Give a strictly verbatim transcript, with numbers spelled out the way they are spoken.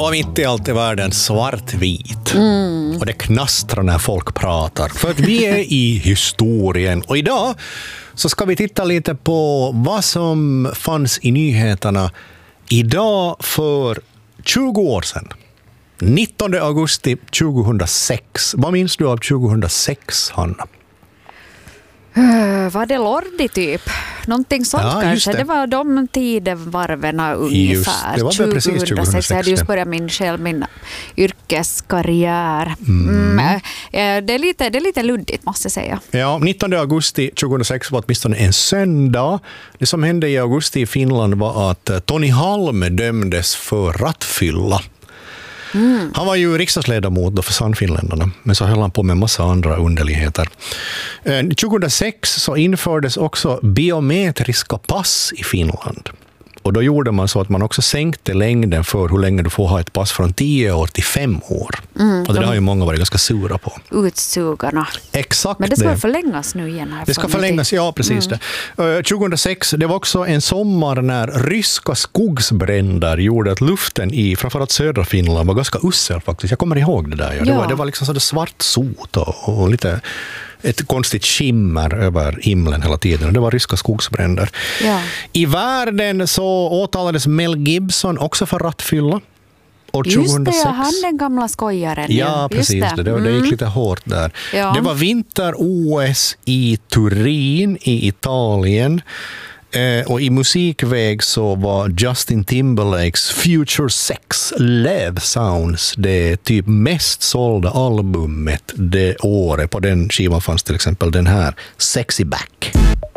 Ja, mitt i allt är världen svartvit. Mm. Och det knastrar när folk pratar. För att vi är i historien. Och idag så ska vi titta lite på vad som fanns i nyheterna idag för tjugo år sedan. nittonde augusti tjugohundrasex. Vad minns du av tjugohundrasex, Hanna? Uh, var det Lordi typ? Någonting sånt ja, kanske. Det. Det var de tidevarverna ungefär. Just, det var precis tjugohundrasex. Jag hade just börjat min, själv, min yrkeskarriär. Mm. Mm. Det, är lite, det är lite luddigt, måste jag säga. Ja, nittonde augusti tjugohundrasex var åtminstone en söndag. Det som hände i augusti i Finland var att Tony Halme dömdes för rattfylla. Mm. Han var ju riksdagsledamot då för Sannfinländarna, men så höll han på med en massa andra underligheter. tjugohundrasex så infördes också biometriska pass i Finland. Och då gjorde man så att man också sänkte längden för hur länge du får ha ett pass från tio år till fem år. Mm, och det de har ju många varit ganska sura på. Utsugarna. Exakt. Men det ska det. förlängas nu igen här. Det ska förlängas, ja precis mm. det. tjugohundrasex, det var också en sommar när ryska skogsbränder gjorde att luften i framförallt södra Finland var ganska usel faktiskt. Jag kommer ihåg det där. Ja. Det, ja. var, det var liksom så svart sot och, och lite ett konstigt skimmer över himlen hela tiden. Det var ryska skogsbränder. Ja. I världen så åtalades Mel Gibson också för rattfylla. År tjugohundrasex. Just det, han den gamla skojaren. Ja, precis. Det. Det, mm. det gick lite hårt där. Ja. Det var vinter-O S i Turin i Italien. Eh, och i musikväg så var Justin Timberlakes Future Sex Love Sounds det typ mest sålda albumet det året. På den skivan fanns till exempel den här Sexy Back.